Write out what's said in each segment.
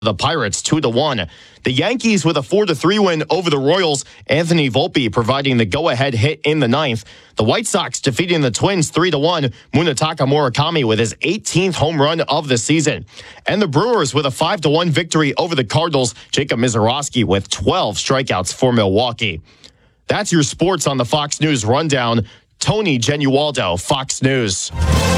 the Pirates 2-1. The Yankees with a 4-3 win over the Royals. Anthony Volpe providing the go-ahead hit in the ninth. The White Sox defeating the Twins 3-1. Munetaka Murakami with his 18th home run of the season. And the Brewers with a 5-1 victory over the Cardinals. Jacob Misiorowski with 12 strikeouts for Milwaukee. That's your sports on the Fox News Rundown. Tony Genualdo, Fox News.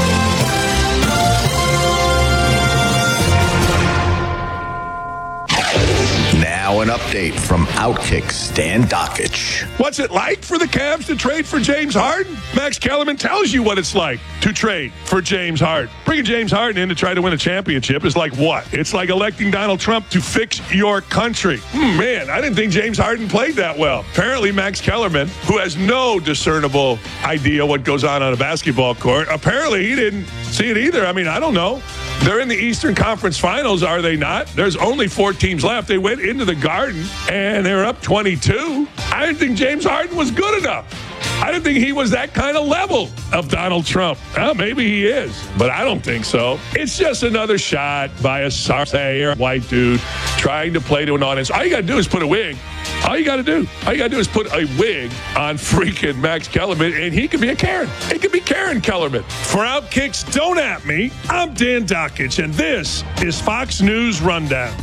Now an update from Outkick Stan Dakich. What's it like for the Cavs to trade for James Harden? Max Kellerman tells you what it's like to trade for James Harden. Bringing James Harden in to try to win a championship is like what? It's like electing Donald Trump to fix your country. Man, I didn't think James Harden played that well. Apparently, Max Kellerman, who has no discernible idea what goes on a basketball court, apparently he didn't see it either. I mean, I don't know. They're in the Eastern Conference Finals, are they not? There's only 4 teams left. They went into the Garden, and they were up 22. I didn't think James Harden was good enough. I didn't think he was that kind of level of Donald Trump. Well, maybe he is, but I don't think so. It's just another shot by a sorry white dude trying to play to an audience. All you got to do is put a wig. All you got to do is put a wig on freaking Max Kellerman, and he could be a Karen. It could be Karen Kellerman. For Outkicks, don't at me. I'm Dan Dakich, and this is Fox News Rundown.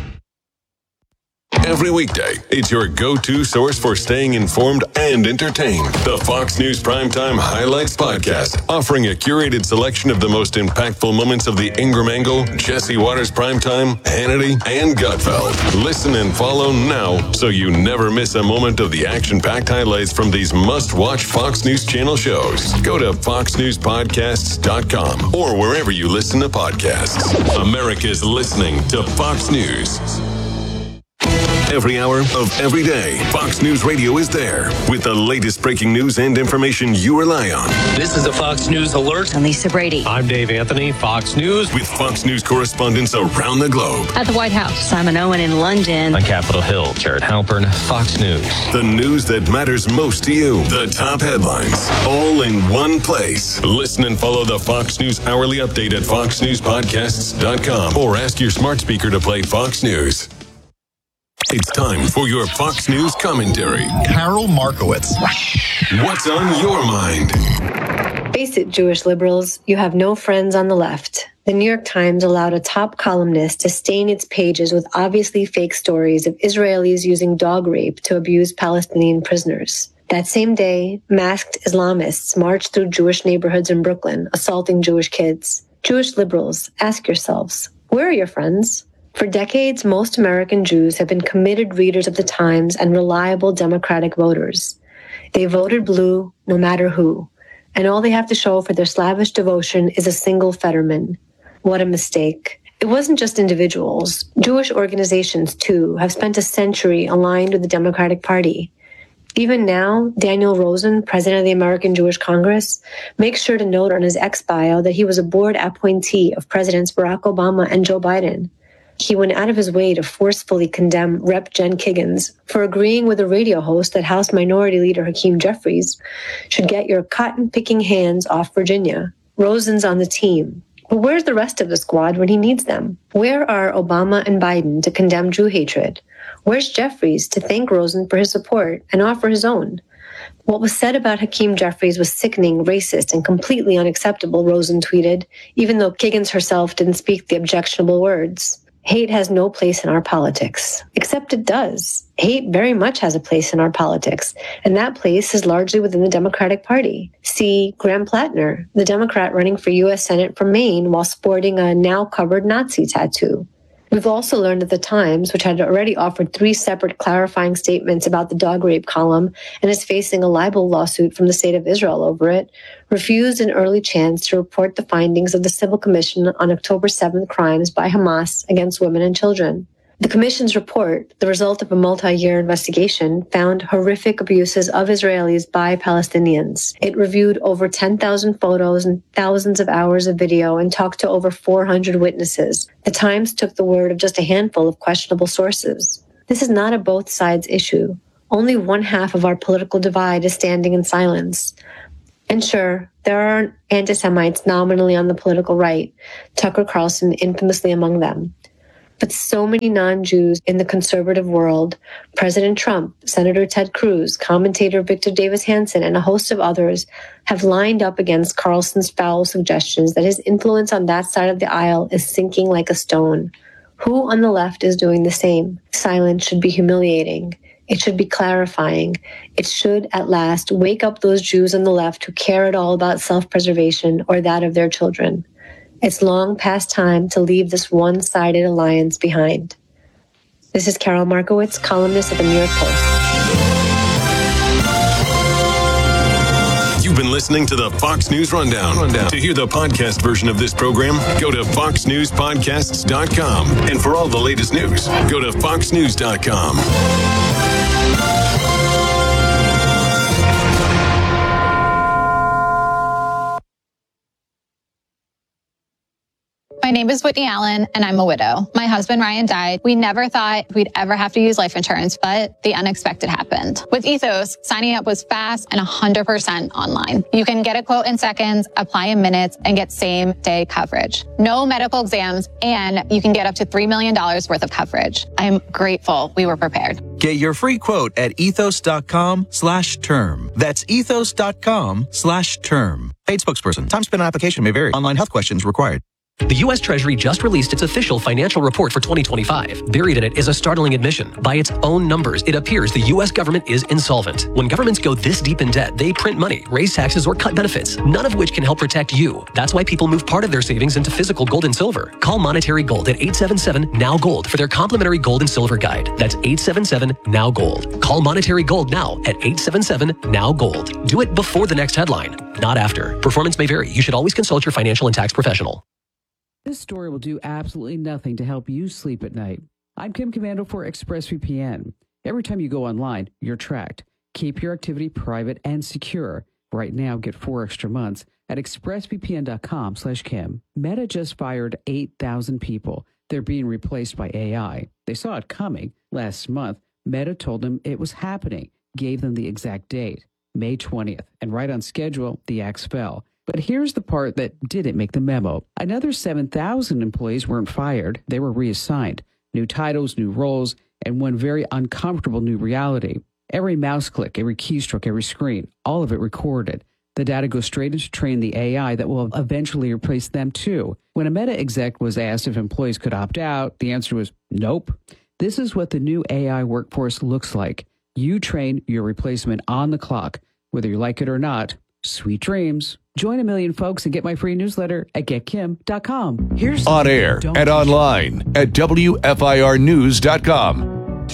Every weekday, it's your go-to source for staying informed and entertained. The Fox News Primetime Highlights Podcast, offering a curated selection of the most impactful moments of the Ingram Angle, Jesse Waters Primetime, Hannity, and Gutfeld. Listen and follow now so you never miss a moment of the action-packed highlights from these must-watch Fox News Channel shows. Go to foxnewspodcasts.com or wherever you listen to podcasts. America's listening to Fox News. Every hour of every day, Fox News Radio is there with the latest breaking news and information you rely on. This is a Fox News Alert. I'm Lisa Brady. I'm Dave Anthony, Fox News. With Fox News correspondents around the globe. At the White House, Simon Owen in London. On Capitol Hill, Jared Halpern, Fox News. The news that matters most to you. The top headlines, all in one place. Listen and follow the Fox News Hourly Update at foxnewspodcasts.com or ask your smart speaker to play Fox News. It's time for your Fox News commentary. Carol Markowitz. What's on your mind? Face it, Jewish liberals, you have no friends on the left. The New York Times allowed a top columnist to stain its pages with obviously fake stories of Israelis using dog rape to abuse Palestinian prisoners. That same day, masked Islamists marched through Jewish neighborhoods in Brooklyn, assaulting Jewish kids. Jewish liberals, ask yourselves, where are your friends? For decades, most American Jews have been committed readers of the Times and reliable Democratic voters. They voted blue no matter who, and all they have to show for their slavish devotion is a single Fetterman. What a mistake. It wasn't just individuals. Jewish organizations, too, have spent a century aligned with the Democratic Party. Even now, Daniel Rosen, president of the American Jewish Congress, makes sure to note on his X bio that he was a board appointee of Presidents Barack Obama and Joe Biden. He went out of his way to forcefully condemn Rep. Jen Kiggans for agreeing with a radio host that House Minority Leader Hakeem Jeffries should get your cotton-picking hands off Virginia. Rosen's on the team. But where's the rest of the squad when he needs them? Where are Obama and Biden to condemn Jew hatred? Where's Jeffries to thank Rosen for his support and offer his own? What was said about Hakeem Jeffries was sickening, racist, and completely unacceptable, Rosen tweeted, even though Kiggans herself didn't speak the objectionable words. Hate has no place in our politics, except it does. Hate very much has a place in our politics, and that place is largely within the Democratic Party. See Graham Plattner, the Democrat running for U.S. Senate from Maine while sporting a now-covered Nazi tattoo. We've also learned that the Times, which had already offered 3 separate clarifying statements about the dog rape column and is facing a libel lawsuit from the State of Israel over it, refused an early chance to report the findings of the Civil Commission on October 7th crimes by Hamas against women and children. The Commission's report, the result of a multi-year investigation, found horrific abuses of Israelis by Palestinians. It reviewed over 10,000 photos and thousands of hours of video and talked to over 400 witnesses. The Times took the word of just a handful of questionable sources. This is not a both sides issue. Only one half of our political divide is standing in silence. And sure, there are anti-Semites nominally on the political right, Tucker Carlson infamously among them. But so many non-Jews in the conservative world, President Trump, Senator Ted Cruz, commentator Victor Davis Hanson, and a host of others have lined up against Carlson's foul suggestions that his influence on that side of the aisle is sinking like a stone. Who on the left is doing the same? Silence should be humiliating. It should be clarifying. It should, at last, wake up those Jews on the left who care at all about self-preservation or that of their children. It's long past time to leave this one-sided alliance behind. This is Carol Markowitz, columnist at the New York Post. You've been listening to the Fox News Rundown. To hear the podcast version of this program, go to foxnewspodcasts.com. And for all the latest news, go to foxnews.com. My name is Whitney Allen, and I'm a widow. My husband, Ryan, died. We never thought we'd ever have to use life insurance, but the unexpected happened. With Ethos, signing up was fast and 100% online. You can get a quote in seconds, apply in minutes, and get same-day coverage. No medical exams, and you can get up to $3 million worth of coverage. I'm grateful we were prepared. Get your free quote at ethos.com/term. That's ethos.com/term. Paid spokesperson. Time spent on application may vary. Online health questions required. The U.S. Treasury just released its official financial report for 2025. Buried in it is a startling admission. By its own numbers, it appears the U.S. government is insolvent. When governments go this deep in debt, they print money, raise taxes, or cut benefits, none of which can help protect you. That's why people move part of their savings into physical gold and silver. Call Monetary Gold at 877-NOW-GOLD for their complimentary gold and silver guide. That's 877-NOW-GOLD. Call Monetary Gold now at 877-NOW-GOLD. Do it before the next headline, not after. Performance may vary. You should always consult your financial and tax professional. This story will do absolutely nothing to help you sleep at night. I'm Kim Commando for ExpressVPN. Every time you go online, you're tracked. Keep your activity private and secure. Right now, get 4 extra months at expressvpn.com/Kim. Meta just fired 8,000 people. They're being replaced by AI. They saw it coming. Last month, Meta told them it was happening, gave them the exact date, May 20th. And right on schedule, the axe fell. But here's the part that didn't make the memo. Another 7,000 employees weren't fired. They were reassigned. New titles, new roles, and one very uncomfortable new reality. Every mouse click, every keystroke, every screen, all of it recorded. The data goes straight into train the AI that will eventually replace them too. When a Meta exec was asked if employees could opt out, the answer was nope. This is what the new AI workforce looks like. You train your replacement on the clock, whether you like it or not. Sweet dreams. Join a million folks and get my free newsletter at getkim.com. Here's on air and online at WFIRnews.com.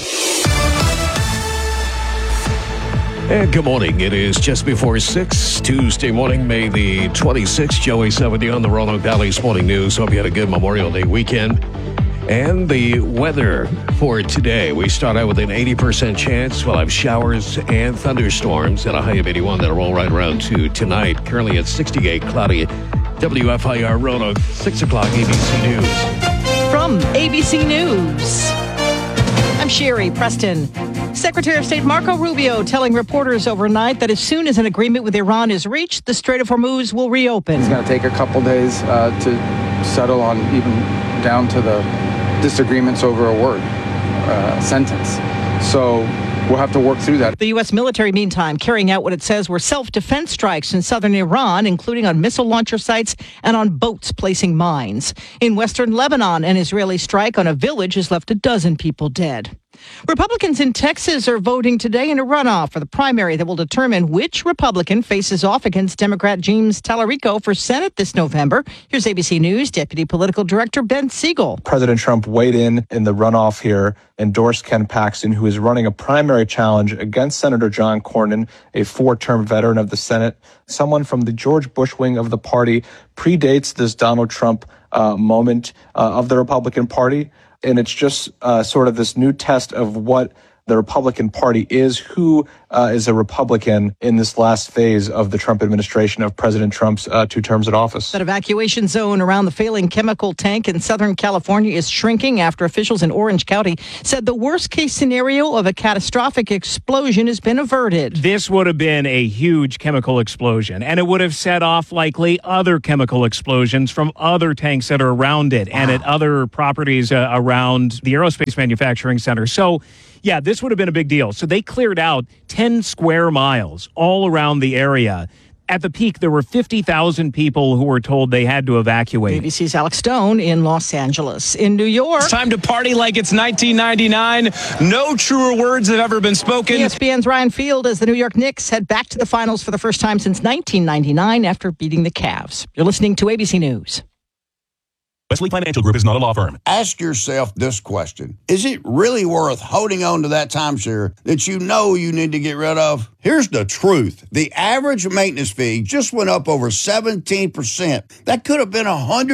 And good morning. It is just before 6, Tuesday morning, May the 26th. Joey 70 on the Roanoke Valley's Morning News. Hope you had a good Memorial Day weekend. And the weather for today. We start out with an 80% chance. We'll have showers and thunderstorms at a high of 81 that'll roll right around to tonight. Currently at 68, cloudy. WFIR Roanoke, 6 o'clock, ABC News. From ABC News, I'm Sherry Preston. Secretary of State Marco Rubio telling reporters overnight that as soon as an agreement with Iran is reached, the Strait of Hormuz will reopen. It's going to take a couple days to settle on even down to the disagreements over a word, sentence. So we'll have to work through that. The U.S. military, meantime, carrying out what it says were self-defense strikes in southern Iran, including on missile launcher sites and on boats placing mines. In western Lebanon, an Israeli strike on a village has left a dozen people dead. Republicans in Texas are voting today in a runoff for the primary that will determine which Republican faces off against Democrat James Tallarico for Senate this November. Here's ABC News Deputy Political Director Ben Siegel. President Trump weighed in the runoff here, endorsed Ken Paxton, who is running a primary challenge against Senator John Cornyn, a 4-term veteran of the Senate, someone from the George Bush wing of the party, predates this Donald Trump moment of the Republican Party. And it's just sort of this new test of what the Republican Party is, who is a Republican in this last phase of the Trump administration, of President Trump's 2 terms in office. That evacuation zone around the failing chemical tank in Southern California is shrinking after officials in Orange County said the worst-case scenario of a catastrophic explosion has been averted. This would have been a huge chemical explosion, and it would have set off likely other chemical explosions from other tanks that are around it and at other properties around the aerospace manufacturing center. So, yeah, this would have been a big deal. So they cleared out 10 square miles all around the area. At the peak, there were 50,000 people who were told they had to evacuate. ABC's Alex Stone in Los Angeles. In New York, it's time to party like it's 1999. No truer words have ever been spoken. ESPN's Ryan Field as the New York Knicks head back to the finals for the first time since 1999 after beating the Cavs. You're listening to ABC News. Wesley Financial Group is not a law firm. Ask yourself this question. Is it really worth holding on to that timeshare that you know you need to get rid of? Here's the truth. The average maintenance fee just went up over 17%. That could have been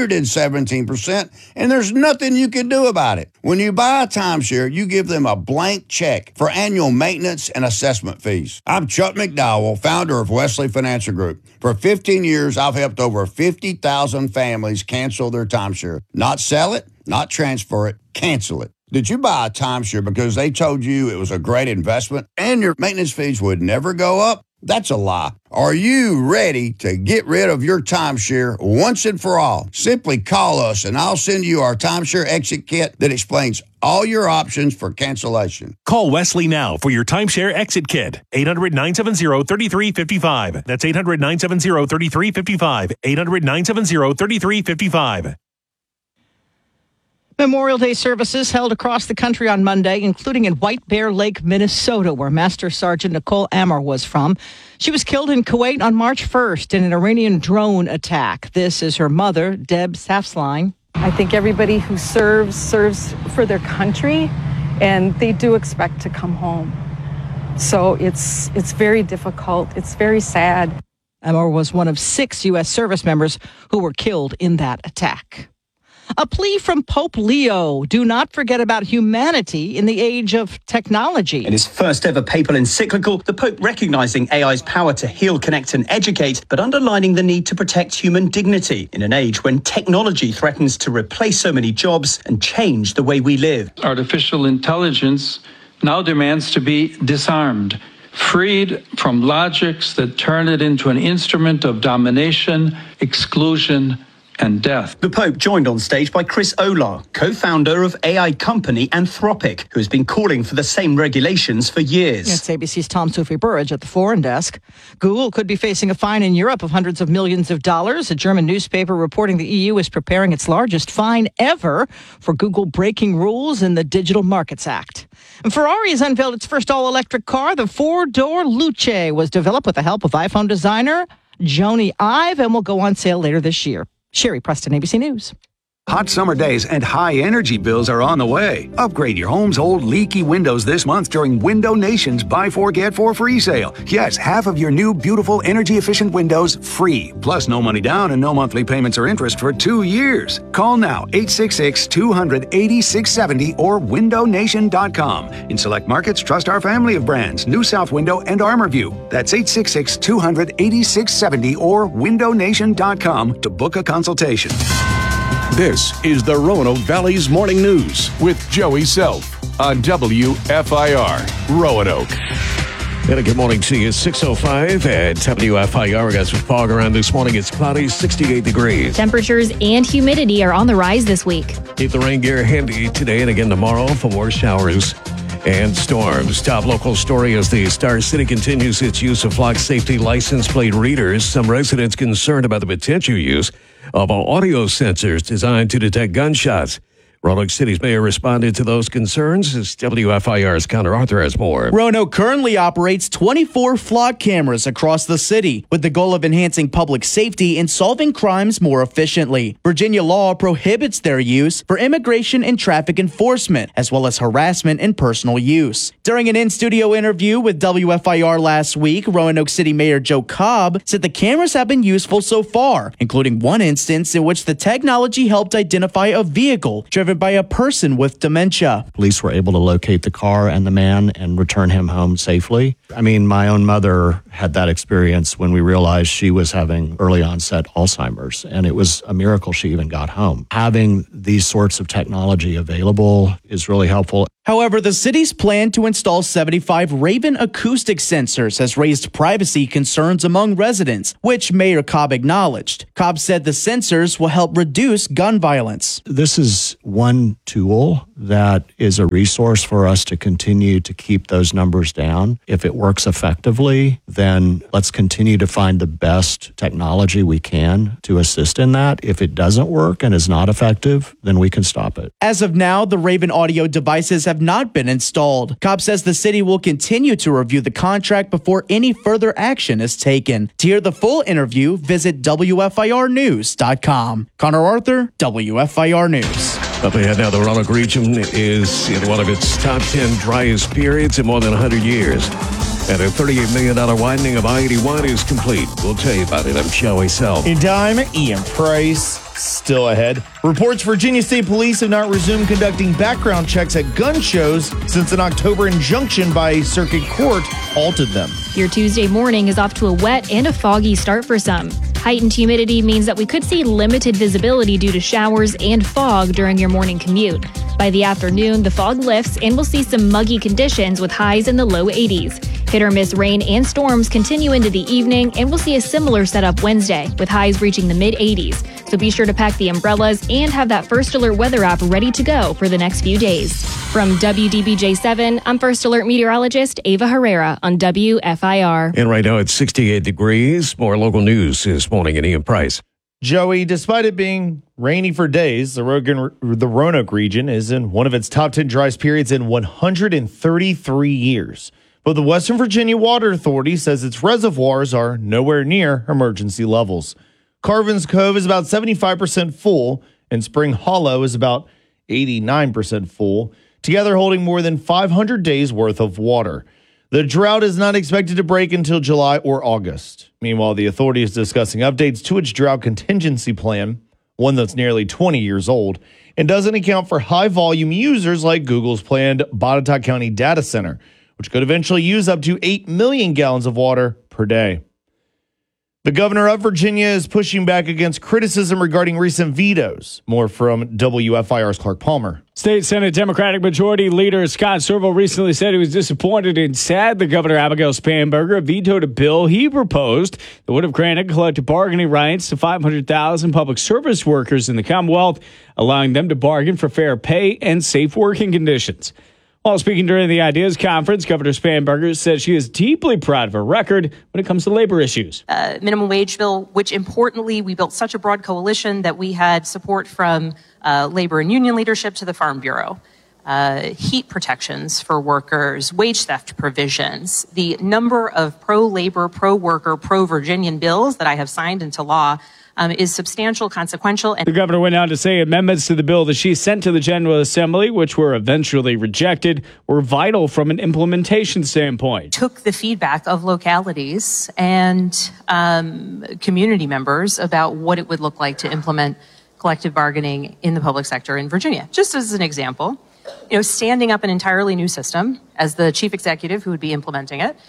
117%, and there's nothing you can do about it. When you buy a timeshare, you give them a blank check for annual maintenance and assessment fees. I'm Chuck McDowell, founder of Wesley Financial Group. For 15 years, I've helped over 50,000 families cancel their timeshare. Not sell it, not transfer it, cancel it. Did you buy a timeshare because they told you it was a great investment and your maintenance fees would never go up? That's a lie. Are you ready to get rid of your timeshare once and for all? Simply call us and I'll send you our timeshare exit kit that explains all your options for cancellation. Call Wesley now for your timeshare exit kit. 800-970-3355. That's 800-970-3355. 800-970-3355. Memorial Day services held across the country on Monday, including in White Bear Lake, Minnesota, where Master Sergeant Nicole Amar was from. She was killed in Kuwait on March 1st in an Iranian drone attack. This is her mother, Deb Safsline. I think everybody who serves for their country, and they do expect to come home. So it's very difficult. It's very sad. Amar was one of 6 U.S. service members who were killed in that attack. A plea from Pope Leo. Do not forget about humanity in the age of technology. In his first ever papal encyclical, the Pope recognizing AI's power to heal, connect and educate, but underlining the need to protect human dignity in an age when technology threatens to replace so many jobs and change the way we live. Artificial intelligence now demands to be disarmed, freed from logics that turn it into an instrument of domination, exclusion, and death. The Pope joined on stage by Chris Olah, co-founder of AI company Anthropic, who has been calling for the same regulations for years. It's ABC's Tom Sophie Burridge at the Foreign Desk. Google could be facing a fine in Europe of hundreds of millions of dollars. A German newspaper reporting the EU is preparing its largest fine ever for Google breaking rules in the Digital Markets Act. And Ferrari has unveiled its first all-electric car. The 4-door Luce was developed with the help of iPhone designer Jony Ive and will go on sale later this year. Sherry Preston, ABC News. Hot summer days and high energy bills are on the way. Upgrade your home's old leaky windows this month during Window Nation's Buy 4 Get 4 free sale. Yes, half of your new beautiful energy efficient windows free. Plus no money down and no monthly payments or interest for 2 years. Call now 866-200-8670 or windownation.com. In select markets, trust our family of brands, New South Window and ArmorView. That's 866-200-8670 or windownation.com to book a consultation. This is the Roanoke Valley's Morning News with Joey Self on WFIR Roanoke. And a good morning to you. 6:05 at WFIR. We got some fog around this morning. It's cloudy, 68 degrees. Temperatures and humidity are on the rise this week. Keep the rain gear handy today and again tomorrow for more showers and storms. Top local story as the Star City continues its use of flock safety license plate readers. Some residents concerned about the potential use of audio sensors designed to detect gunshots. Roanoke City's mayor responded to those concerns as WFIR's Connor Arthur has more. Roanoke currently operates 24 flock cameras across the city with the goal of enhancing public safety and solving crimes more efficiently. Virginia law prohibits their use for immigration and traffic enforcement, as well as harassment and personal use. During an in-studio interview with WFIR last week, Roanoke City Mayor Joe Cobb said the cameras have been useful so far, including one instance in which the technology helped identify a vehicle driven driven by a person with dementia. Police were able to locate the car and the man and return him home safely. I mean, my own mother had that experience when we realized she was having early onset Alzheimer's, and it was a miracle she even got home. Having these sorts of technology available is really helpful. However, the city's plan to install 75 Raven acoustic sensors has raised privacy concerns among residents, which Mayor Cobb acknowledged. Cobb said the sensors will help reduce gun violence. This is one tool that is a resource for us to continue to keep those numbers down. If it works effectively, then let's continue to find the best technology we can to assist in that. If it doesn't work and is not effective, then we can stop it. As of now, the Raven audio devices have not been installed. Cobb says the city will continue to review the contract before any further action is taken. To hear the full interview, visit WFIRnews.com. Connor Arthur, WFIR News. Up ahead now, the Roanoke region is in one of its top 10 driest periods in more than 100 years. And a $38 million widening of I-81 is complete. We'll tell you about it. I'm Joey Self. In time, Ian Price. Still ahead. Reports Virginia State Police have not resumed conducting background checks at gun shows since an October injunction by a circuit court halted them. Your Tuesday morning is off to a wet and a foggy start for some. Heightened humidity means that we could see limited visibility due to showers and fog during your morning commute. By the afternoon, the fog lifts and we'll see some muggy conditions with highs in the low 80s. Hit or miss rain and storms continue into the evening, and we'll see a similar setup Wednesday with highs reaching the mid 80s. So be sure to pack the umbrellas and have that First Alert weather app ready to go for the next few days. From WDBJ7, I'm First Alert meteorologist Ava Herrera on WFIR. And right now it's 68 degrees. More local news this morning in Ian Price. Joey, despite it being rainy for days, the Roanoke region is in one of its top 10 driest periods in 133 years. But the Western Virginia Water Authority says its reservoirs are nowhere near emergency levels. Carvin's Cove is about 75% full, and Spring Hollow is about 89% full, together holding more than 500 days' worth of water. The drought is not expected to break until July or August. Meanwhile, the authority is discussing updates to its drought contingency plan, one that's nearly 20 years old, and doesn't account for high-volume users like Google's planned Botetourt County data center, which could eventually use up to 8 million gallons of water per day. The governor of Virginia is pushing back against criticism regarding recent vetoes. More from WFIR's Clark Palmer. State Senate Democratic Majority Leader Scott Serval recently said he was disappointed and sad that Governor Abigail Spanberger vetoed a bill he proposed that would have granted collective bargaining rights to 500,000 public service workers in the Commonwealth, allowing them to bargain for fair pay and safe working conditions. While speaking during the Ideas Conference, Governor Spanberger said she is deeply proud of her record when it comes to labor issues. Minimum wage bill, which importantly, we built such a broad coalition that we had support from labor and union leadership to the Farm Bureau. Heat protections for workers, wage theft provisions, the number of pro-labor, pro-worker, pro-Virginian bills that I have signed into law is substantial, consequential. And the governor went on to say amendments to the bill that she sent to the General Assembly, which were eventually rejected, were vital from an implementation standpoint. Took the feedback of localities and community members about what it would look like to implement collective bargaining in the public sector in Virginia. Just as an example, standing up an entirely new system as the chief executive who would be implementing it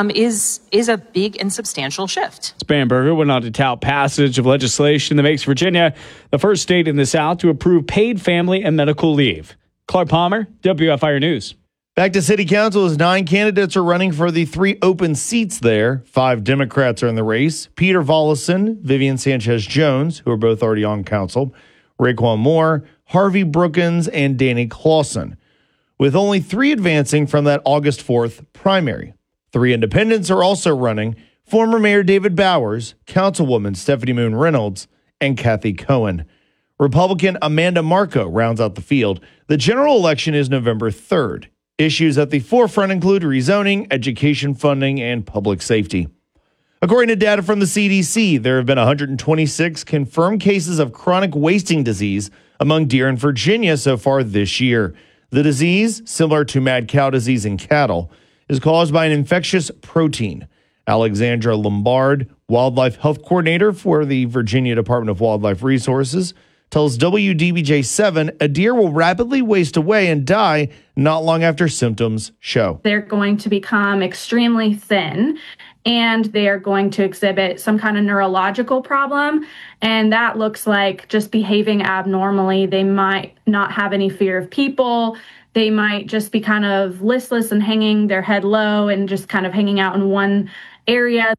is a big and substantial shift. Spanberger went on to tout passage of legislation that makes Virginia the first state in the South to approve paid family and medical leave. Clark Palmer, WFIR News. Back to City Council as 9 candidates are running for the 3 open seats there. 5 Democrats are in the race. Peter Volleson, Vivian Sanchez-Jones, who are both already on council, Raekwon Moore, Harvey Brookins, and Danny Clausen, with only 3 advancing from that August 4th primary. 3 independents are also running: former Mayor David Bowers, Councilwoman Stephanie Moon Reynolds, and Kathy Cohen. Republican Amanda Marco rounds out the field. The general election is November 3rd. Issues at the forefront include rezoning, education funding, and public safety. According to data from the CDC, there have been 126 confirmed cases of chronic wasting disease among deer in Virginia so far this year. The disease, similar to mad cow disease in cattle, is caused by an infectious protein. Alexandra Lombard, Wildlife Health Coordinator for the Virginia Department of Wildlife Resources, tells WDBJ7 a deer will rapidly waste away and die not long after symptoms show. They're going to become extremely thin, and they are going to exhibit some kind of neurological problem. And that looks like just behaving abnormally. They might not have any fear of people. They might just be kind of listless and hanging their head low and just kind of hanging out in one area.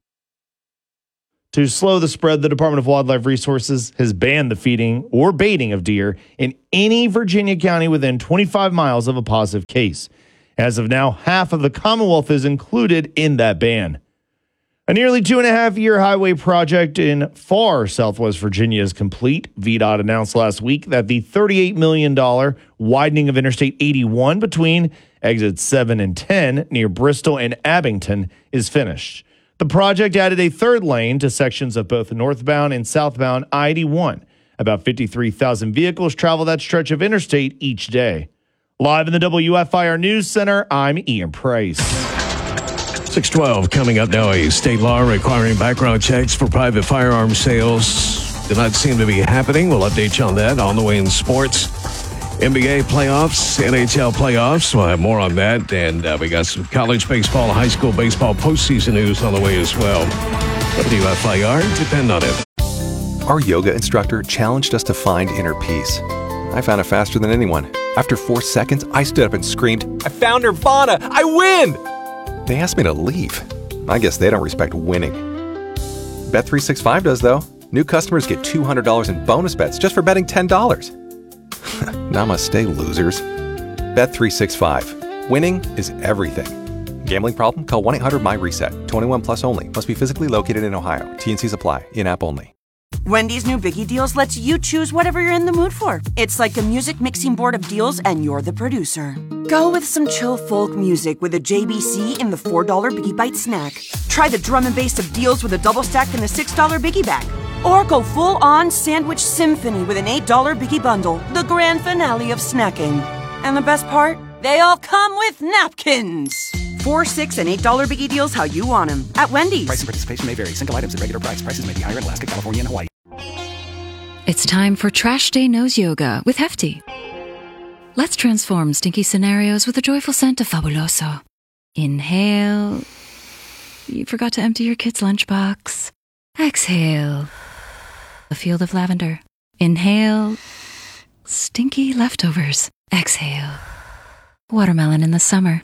To slow the spread, the Department of Wildlife Resources has banned the feeding or baiting of deer in any Virginia county within 25 miles of a positive case. As of now, half of the Commonwealth is included in that ban. A nearly 2.5-year highway project in far southwest Virginia is complete. VDOT announced last week that the $38 million widening of Interstate 81 between exits 7 and 10 near Bristol and Abington is finished. The project added a third lane to sections of both northbound and southbound I-81. About 53,000 vehicles travel that stretch of interstate each day. Live in the WFIR News Center, I'm Ian Price. 612 coming up now. A state law requiring background checks for private firearm sales do not seem to be happening. We'll update you on that on the way in sports. NBA playoffs, NHL playoffs. We'll have more on that. And we got some college baseball, high school baseball postseason news on the way as well. WFIR, depend on it. Our yoga instructor challenged us to find inner peace. I found it faster than anyone. After 4 seconds, I stood up and screamed, "I found Nirvana! I win!" They asked me to leave. I guess they don't respect winning. Bet365 does, though. New customers get $200 in bonus bets just for betting $10. Namaste, losers. Bet365. Winning is everything. Gambling problem? Call 1-800-MY-RESET. 21 plus only. Must be physically located in Ohio. T&Cs apply. In-app only. Wendy's new Biggie Deals lets you choose whatever you're in the mood for. It's like a music mixing board of deals, and you're the producer. Go with some chill folk music with a JBC in the $4 Biggie Bite snack. Try the drum and bass of deals with a double stack in the $6 Biggie Bag. Or go full-on sandwich symphony with an $8 Biggie Bundle, the grand finale of snacking. And the best part? They all come with napkins. $4, $6, and $8 Biggie Deals how you want them. At Wendy's. Price and participation may vary. Single items at regular price. Prices may be higher in Alaska, California, and Hawaii. It's time for Trash Day Nose Yoga with Hefty. Let's transform stinky scenarios with a joyful scent of Fabuloso. Inhale. You forgot to empty your kid's lunchbox. Exhale. A field of lavender. Inhale. Stinky leftovers. Exhale. Watermelon in the summer.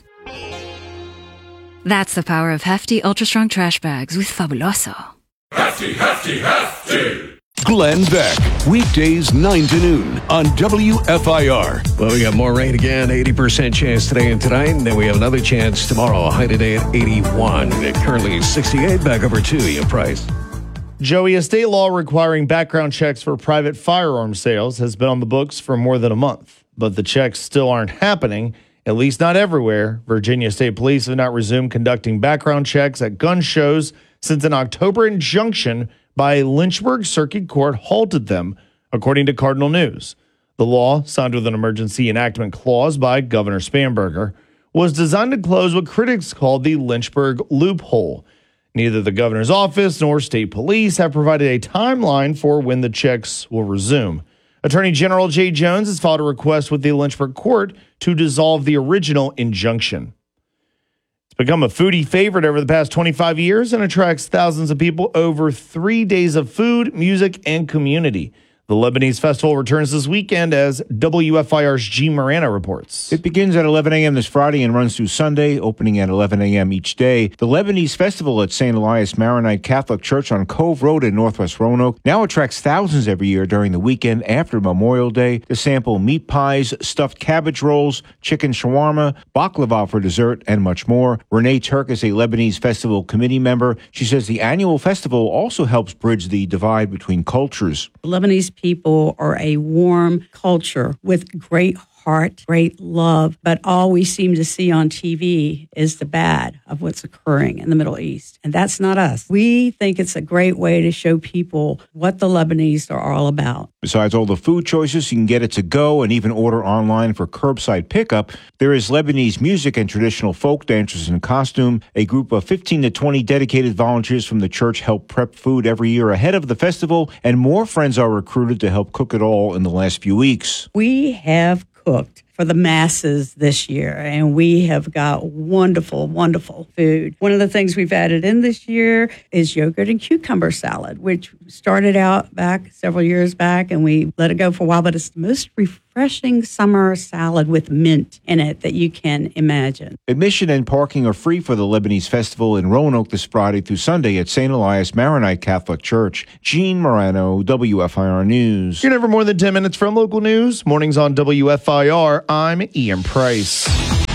That's the power of Hefty Ultra Strong Trash Bags with Fabuloso. Hefty, hefty, hefty. Glenn Beck, weekdays 9 to noon on WFIR. Well, we got more rain again, 80% chance today and tonight, and then we have another chance tomorrow, high today at 81. Currently 68, back over to Ian Price. Joey, a state law requiring background checks for private firearm sales has been on the books for more than a month, but the checks still aren't happening, at least not everywhere. Virginia State Police have not resumed conducting background checks at gun shows since an October injunction by Lynchburg Circuit Court halted them, according to Cardinal News. The law, signed with an emergency enactment clause by Governor Spanberger, was designed to close what critics called the Lynchburg loophole. Neither the governor's office nor state police have provided a timeline for when the checks will resume. Attorney General Jay Jones has filed a request with the Lynchburg court to dissolve the original injunction. It's become a foodie favorite over the past 25 years and attracts thousands of people over 3 days of food, music, and community. The Lebanese festival returns this weekend, as WFIR's G. Marana reports. It begins at 11 a.m. this Friday and runs through Sunday, opening at 11 a.m. each day. The Lebanese festival at St. Elias Maronite Catholic Church on Cove Road in Northwest Roanoke now attracts thousands every year during the weekend after Memorial Day to sample meat pies, stuffed cabbage rolls, chicken shawarma, baklava for dessert, and much more. Renee Turk is a Lebanese festival committee member. She says the annual festival also helps bridge the divide between cultures. Lebanese people are a warm culture with great heart, great love. But all we seem to see on TV is the bad of what's occurring in the Middle East. And that's not us. We think it's a great way to show people what the Lebanese are all about. Besides all the food choices, you can get it to go and even order online for curbside pickup. There is Lebanese music and traditional folk dancers in costume. A group of 15 to 20 dedicated volunteers from the church help prep food every year ahead of the festival, and more friends are recruited to help cook it all in the last few weeks. We have cooked for the masses this year, and we have got wonderful, wonderful food. One of the things we've added in this year is yogurt and cucumber salad, which started out back several years back, and we let it go for a while, but it's the most refreshing summer salad with mint in it that you can imagine. Admission and parking are free for the Lebanese Festival in Roanoke this Friday through Sunday at St. Elias Maronite Catholic Church. Gene Morano, WFIR News. You're never more than 10 minutes from local news. Mornings on WFIR. I'm Ian Price.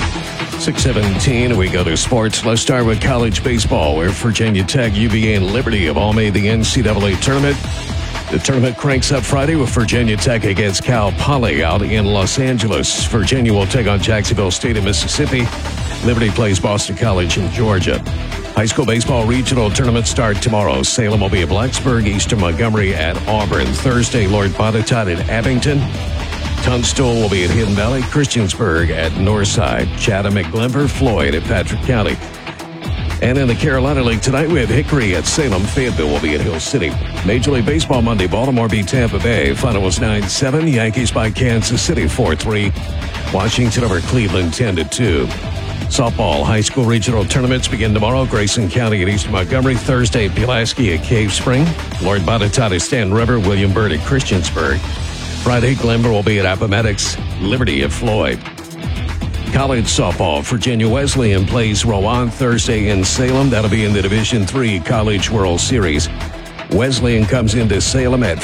6:17, we go to sports. Let's start with college baseball, where Virginia Tech, UVA, and Liberty have all made the NCAA tournament. The tournament cranks up Friday with Virginia Tech against Cal Poly out in Los Angeles. Virginia will take on Jacksonville State in Mississippi. Liberty plays Boston College in Georgia. High school baseball regional tournaments start tomorrow. Salem will be at Blacksburg, Eastern Montgomery at Auburn. Thursday, Lord Botetourt at Abington. Tunstall will be at Hidden Valley, Christiansburg at Northside, Chatham at Glenver, Floyd at Patrick County. And in the Carolina League tonight, we have Hickory at Salem. Fayetteville will be at Hill City. Major League Baseball Monday, Baltimore beat Tampa Bay. Final was 9-7. Yankees by Kansas City 4-3. Washington over Cleveland 10-2. Softball high school regional tournaments begin tomorrow. Grayson County at Eastern Montgomery. Thursday, Pulaski at Cave Spring. Lord Botetourt at Stand River. William Byrd at Christiansburg. Friday, Glenver will be at Appomattox, Liberty at Floyd. College softball, Virginia Wesleyan plays Rowan Thursday in Salem. That'll be in the Division III College World Series. Wesleyan comes into Salem at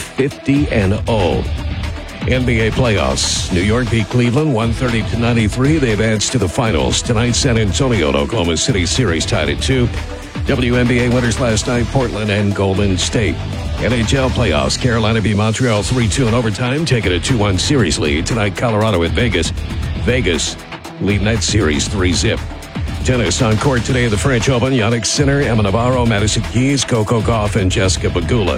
50-0. NBA playoffs. New York beat Cleveland 130-93. They advance to the finals. Tonight, San Antonio and Oklahoma City series tied at 2. WNBA winners last night, Portland and Golden State. NHL playoffs. Carolina beat Montreal 3-2 in overtime, taking a 2-1 series lead. Tonight, Colorado at Vegas. Vegas leading that series 3-0. Tennis on court today, the French Open. Yannick Sinner, Emma Navarro, Madison Keys, Coco Gauff, and Jessica Pegula.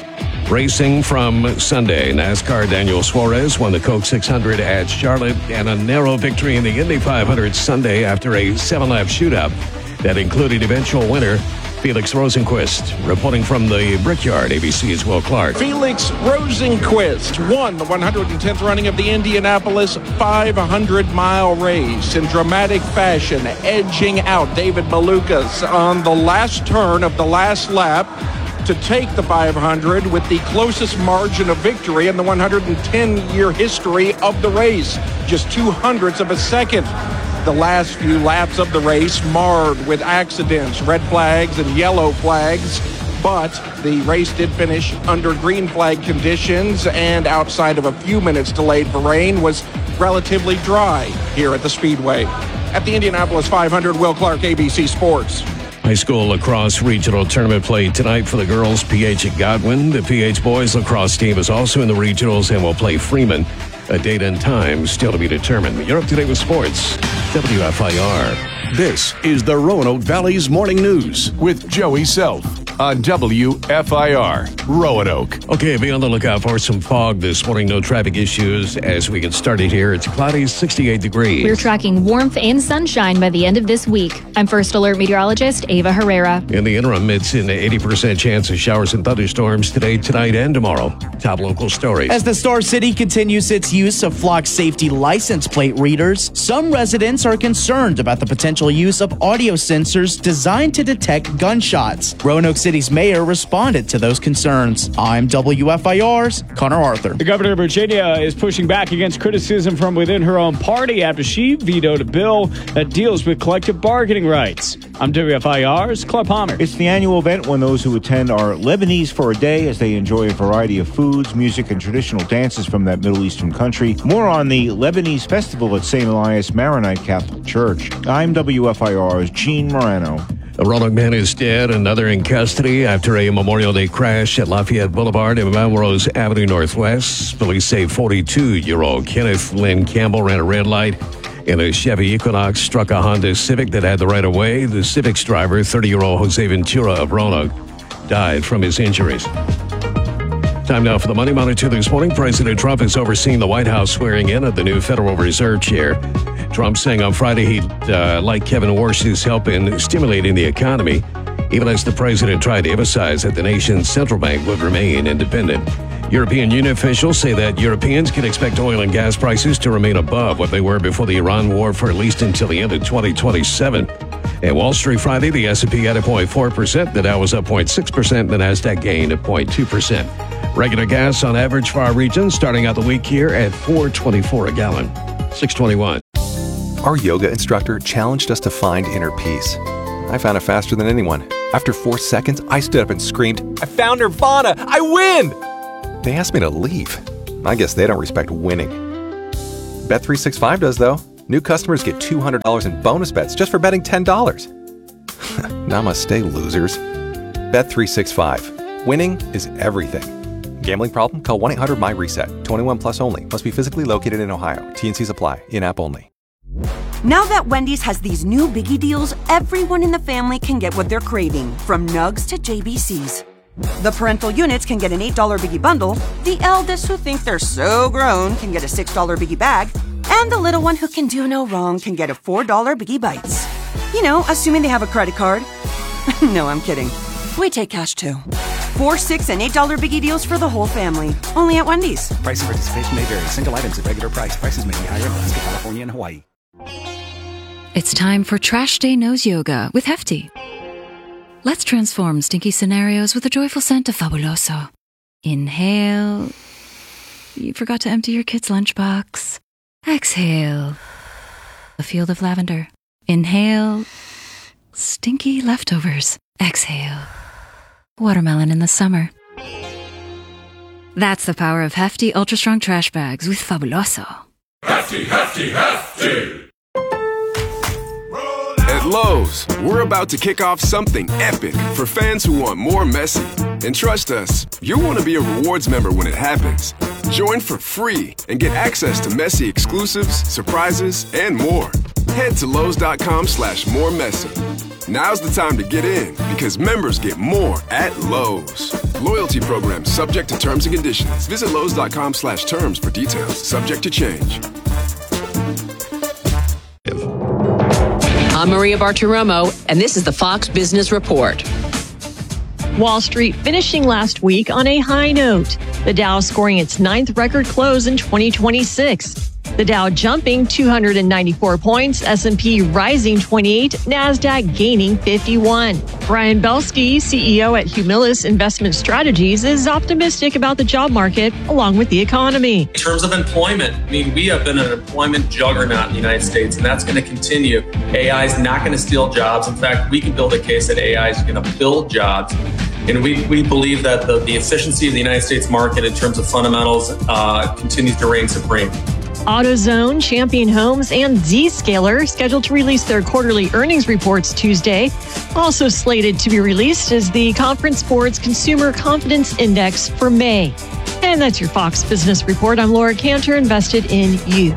Racing from Sunday, NASCAR Daniel Suarez won the Coke 600 at Charlotte, and a narrow victory in the Indy 500 Sunday after a 7-lap shootout that included eventual winner Felix Rosenquist. Reporting from the Brickyard, ABC's Will Clark. Felix Rosenquist won the 110th running of the Indianapolis 500-mile race in dramatic fashion, edging out David Malukas on the last turn of the last lap to take the 500 with the closest margin of victory in the 110-year history of the race, just 0.02 of a second. The last few laps of the race marred with accidents, red flags and yellow flags, but the race did finish under green flag conditions, and outside of a few minutes delayed for rain, was relatively dry here at the Speedway. At the Indianapolis 500, Will Clark, ABC Sports. High school lacrosse regional tournament played tonight for the girls, PH at Godwin. The PH boys lacrosse team is also in the regionals and will play Freeman. A date and time still to be determined. You're up to date with sports. WFIR. This is the Roanoke Valley's Morning News with Joey Self on WFIR Roanoke. Okay, be on the lookout for some fog this morning. No traffic issues as we get started here. It's cloudy, 68 degrees. We're tracking warmth and sunshine by the end of this week. I'm First Alert meteorologist Ava Herrera. In the interim, it's an 80% chance of showers and thunderstorms today, tonight, and tomorrow. Top local stories. As the Star City continues its use of flock safety license plate readers, some residents are concerned about the potential use of audio sensors designed to detect gunshots. Roanoke City's mayor responded to those concerns. I'm WFIR's Connor Arthur. The governor of Virginia is pushing back against criticism from within her own party after she vetoed a bill that deals with collective bargaining rights. I'm WFIR's Clark Palmer. It's the annual event when those who attend are Lebanese for a day as they enjoy a variety of foods, music, and traditional dances from that Middle Eastern country. More on the Lebanese Festival at St. Elias Maronite Catholic Church. I'm WFIR's Gene Morano. A Roanoke man is dead, another in custody after a Memorial Day crash at Lafayette Boulevard and Melrose Avenue Northwest. Police say 42-year-old Kenneth Lynn Campbell ran a red light in a Chevy Equinox, struck a Honda Civic that had the right-of-way. The Civic's driver, 30-year-old Jose Ventura of Roanoke, died from his injuries. Time now for the Money Monitor this morning. President Trump is overseeing the White House swearing in of the new Federal Reserve Chair. Trump saying on Friday he'd like Kevin Warsh's help in stimulating the economy, even as the president tried to emphasize that the nation's central bank would remain independent. European Union officials say that Europeans can expect oil and gas prices to remain above what they were before the Iran war for at least until the end of 2027. At Wall Street Friday, the S&P had a 0.4%, the Dow was up 0.6%, the Nasdaq gained at 0.2%. Regular gas on average for our region starting out the week here at $4.24 a gallon. 621. Our yoga instructor challenged us to find inner peace. I found it faster than anyone. After 4 seconds, I stood up and screamed, "I found Nirvana! I win!" They asked me to leave. I guess they don't respect winning. Bet365 does, though. New customers get $200 in bonus bets just for betting $10. Namaste, losers. Bet365. Winning is everything. Gambling problem? Call 1-800-MY-RESET. 21 plus only. Must be physically located in Ohio. T&Cs apply. In-app only. Now that Wendy's has these new biggie deals, everyone in the family can get what they're craving, from nugs to JBCs. The parental units can get an $8 biggie bundle, the eldest who think they're so grown can get a $6 biggie bag, and the little one who can do no wrong can get a $4 biggie bites. You know, assuming they have a credit card. No, I'm kidding. We take cash too. 4, $6, and $8 biggie deals for the whole family. Only at Wendy's. Price and participation may vary. Single items at regular price. Prices may be higher in Alaska, California, and Hawaii. It's time for Trash Day Nose Yoga with Hefty. Let's transform stinky scenarios with a joyful scent of Fabuloso. Inhale. You forgot to empty your kid's lunchbox. Exhale. A field of lavender. Inhale. Stinky leftovers. Exhale. Watermelon in the summer. That's the power of Hefty Ultra Strong Trash Bags with Fabuloso. Hefty, hefty, hefty! At Lowe's, we're about to kick off something epic for fans who want more messy. And trust us, you'll want to be a rewards member when it happens. Join for free and get access to messy exclusives, surprises, and more. Head to Lowe's.com/more messy. Now's the time to get in because members get more at Lowe's. Loyalty program subject to terms and conditions. Visit Lowe's.com/terms for details. Subject to change. I'm Maria Bartiromo, and this is the Fox Business Report. Wall Street finishing last week on a high note. The Dow scoring its 9th record close in 2026. The Dow jumping 294 points, S&P rising 28, NASDAQ gaining 51. Brian Belsky, CEO at Humilis Investment Strategies, is optimistic about the job market along with the economy. In terms of employment, I mean, we have been an employment juggernaut in the United States, and that's going to continue. AI is not going to steal jobs. In fact, we can build a case that AI is going to build jobs. And we believe that the efficiency of the United States market in terms of fundamentals continues to reign supreme. AutoZone, Champion Homes, and Zscaler scheduled to release their quarterly earnings reports Tuesday. Also slated to be released is the Conference Board's Consumer Confidence Index for May. And that's your Fox Business Report. I'm Laura Cantor, invested in you.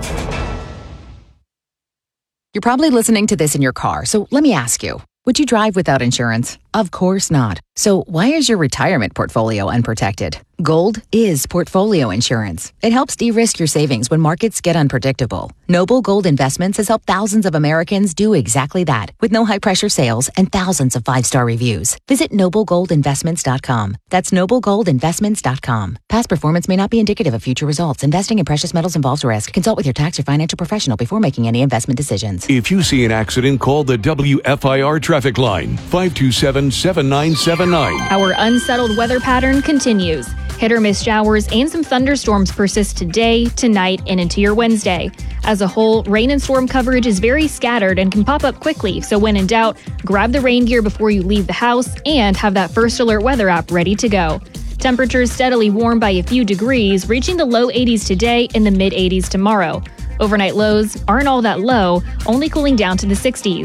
You're probably listening to this in your car, so let me ask you, would you drive without insurance? Of course not. So why is your retirement portfolio unprotected? Gold is portfolio insurance. It helps de-risk your savings when markets get unpredictable. Noble Gold Investments has helped thousands of Americans do exactly that with no high-pressure sales and thousands of 5-star reviews. Visit noblegoldinvestments.com. That's noblegoldinvestments.com. Past performance may not be indicative of future results. Investing in precious metals involves risk. Consult with your tax or financial professional before making any investment decisions. If you see an accident, call the WFIR traffic line, 527-7979. Our unsettled weather pattern continues. Hit or miss showers and some thunderstorms persist today, tonight, and into your Wednesday. As a whole, rain and storm coverage is very scattered and can pop up quickly, so when in doubt, grab the rain gear before you leave the house and have that First Alert weather app ready to go. Temperatures steadily warm by a few degrees, reaching the low 80s today and the mid 80s tomorrow. Overnight lows aren't all that low, only cooling down to the 60s.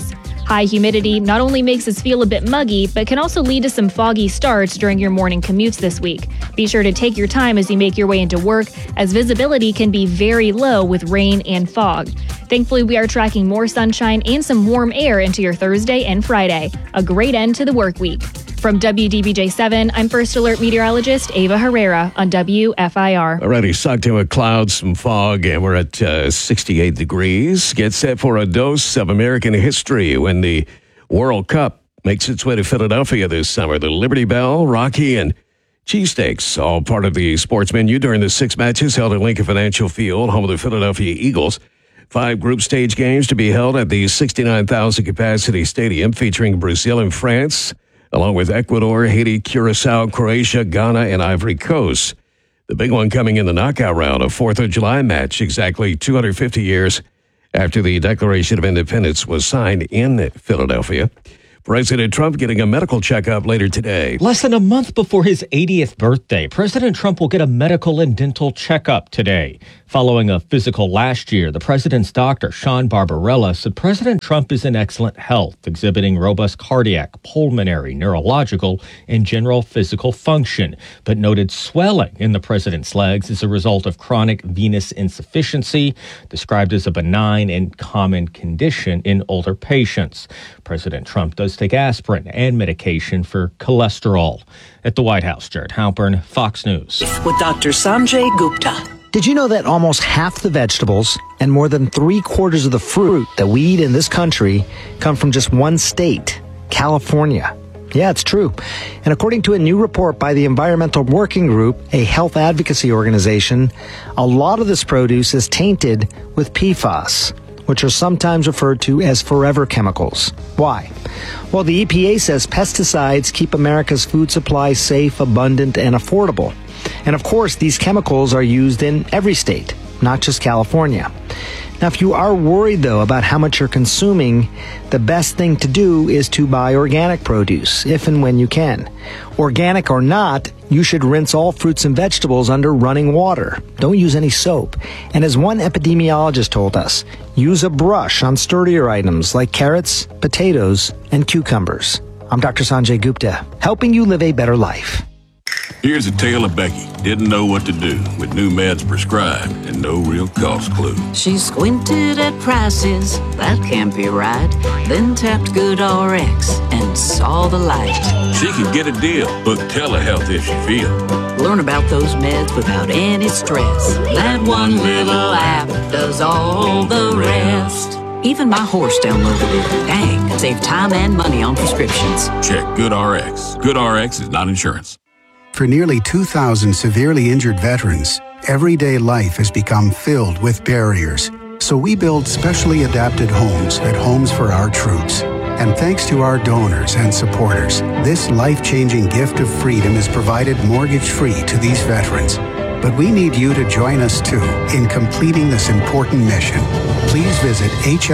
High humidity not only makes us feel a bit muggy, but can also lead to some foggy starts during your morning commutes this week. Be sure to take your time as you make your way into work, as visibility can be very low with rain and fog. Thankfully, we are tracking more sunshine and some warm air into your Thursday and Friday. A great end to the work week. From WDBJ7, I'm First Alert meteorologist Ava Herrera on WFIR. Already sucked in with clouds, some fog, and we're at 68 degrees. Get set for a dose of American history when the World Cup makes its way to Philadelphia this summer. The Liberty Bell, Rocky, and cheesesteaks, all part of the sports menu during the 6 matches held at Lincoln Financial Field, home of the Philadelphia Eagles. 5 group stage games to be held at the 69,000 capacity stadium featuring Brazil and France, along with Ecuador, Haiti, Curacao, Croatia, Ghana, and Ivory Coast. The big one coming in the knockout round, a 4th of July match, exactly 250 years after the Declaration of Independence was signed in Philadelphia. President Trump getting a medical checkup later today. Less than a month before his 80th birthday, President Trump will get a medical and dental checkup today. Following a physical last year, the president's doctor, Sean Barbarella, said President Trump is in excellent health, exhibiting robust cardiac, pulmonary, neurological, and general physical function, but noted swelling in the president's legs as a result of chronic venous insufficiency, described as a benign and common condition in older patients. President Trump does take aspirin and medication for cholesterol. At the White House, Jared Halpern, Fox News. With Dr. Sanjay Gupta. Did you know that almost half the vegetables and more than 3/4 of the fruit that we eat in this country come from just one state, California? Yeah, it's true. And according to a new report by the Environmental Working Group, a health advocacy organization, a lot of this produce is tainted with PFAS, which are sometimes referred to as forever chemicals. Why? Well, the EPA says pesticides keep America's food supply safe, abundant, and affordable. And of course, these chemicals are used in every state, not just California. Now, if you are worried, though, about how much you're consuming, the best thing to do is to buy organic produce, if and when you can. Organic or not, you should rinse all fruits and vegetables under running water. Don't use any soap. And as one epidemiologist told us, use a brush on sturdier items like carrots, potatoes, and cucumbers. I'm Dr. Sanjay Gupta, helping you live a better life. Here's a tale of Becky. Didn't know what to do with new meds prescribed and no real cost clue. She squinted at prices, that can't be right. Then tapped GoodRx and saw the light. She could get a deal. Book telehealth if she feel. Learn about those meds without any stress. That one little app does all the rest. Even my horse downloaded it. Dang, save time and money on prescriptions. Check GoodRx. GoodRx is not insurance. For nearly 2,000 severely injured veterans, everyday life has become filled with barriers. So we build specially adapted homes at Homes for Our Troops. And thanks to our donors and supporters, this life-changing gift of freedom is provided mortgage-free to these veterans. But we need you to join us too in completing this important mission. Please visit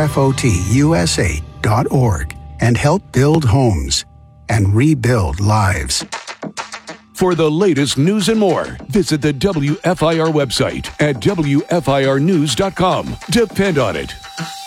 hfotusa.org and help build homes and rebuild lives. For the latest news and more, visit the WFIR website at WFIRnews.com. Depend on it.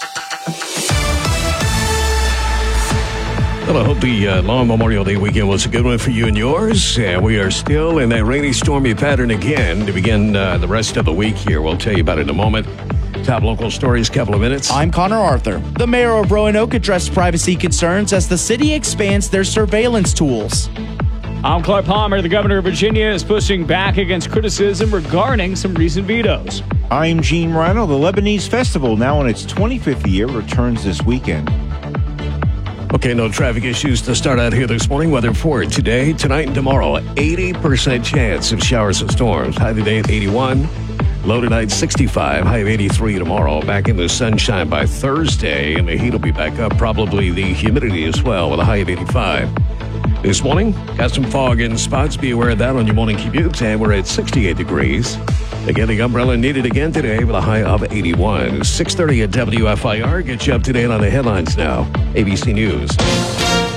Well, I hope the long Memorial Day weekend was a good one for you and yours. We are still in that rainy, stormy pattern again to begin the rest of the week here. We'll tell you about it in a moment. Top local stories, couple of minutes. I'm Connor Arthur. The mayor of Roanoke addressed privacy concerns as the city expands their surveillance tools. I'm Clark Palmer. The governor of Virginia is pushing back against criticism regarding some recent vetoes. I'm Gene Morano. The Lebanese Festival, now in its 25th year, returns this weekend. Okay, no traffic issues to start out here this morning. Weather for today, tonight, and tomorrow. 80% chance of showers and storms. High today at 81. Low tonight, 65. High of 83 tomorrow. Back in the sunshine by Thursday, and the heat will be back up. Probably the humidity as well, with a high of 85. This morning, got some fog in spots. Be aware of that on your morning commute. And we're at 68 degrees. Again, the umbrella needed again today with a high of 81. 6:30 at WFIR. Get you up to date on the headlines now. ABC News.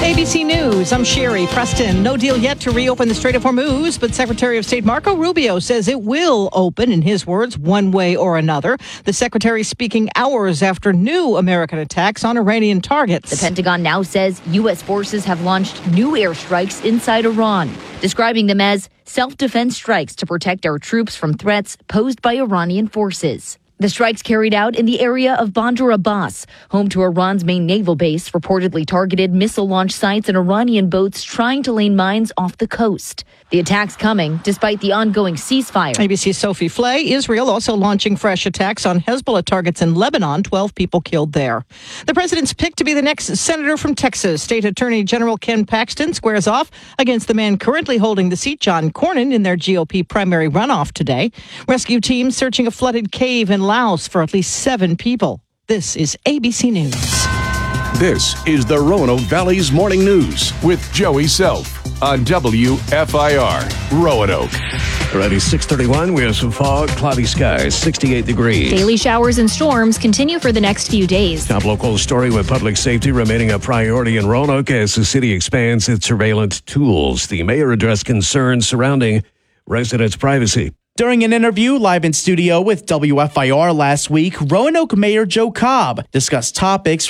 ABC News, I'm Sherry Preston. No deal yet to reopen the Strait of Hormuz, but Secretary of State Marco Rubio says it will open, in his words, one way or another. The secretary speaking hours after new American attacks on Iranian targets. The Pentagon now says U.S. forces have launched new airstrikes inside Iran, describing them as self-defense strikes to protect our troops from threats posed by Iranian forces. The strikes carried out in the area of Bandar Abbas, home to Iran's main naval base, reportedly targeted missile launch sites and Iranian boats trying to lay mines off the coast. The attacks coming despite the ongoing ceasefire. ABC's Sophie Flay. Israel also launching fresh attacks on Hezbollah targets in Lebanon. 12 people killed there. The president's pick to be the next senator from Texas, State Attorney General Ken Paxton, squares off against the man currently holding the seat, John Cornyn, in their GOP primary runoff today. Rescue teams searching a flooded cave in Laos for at least 7 people. This is ABC News. This is the Roanoke Valley's Morning News with Joey Self on WFIR Roanoke. Alrighty, 6:31. We have some fog, cloudy skies, 68 degrees. Daily showers and storms continue for the next few days. Top local story with public safety remaining a priority in Roanoke as the city expands its surveillance tools. The mayor addressed concerns surrounding residents' privacy. During an interview live in studio with WFIR last week, Roanoke Mayor Joe Cobb discussed topics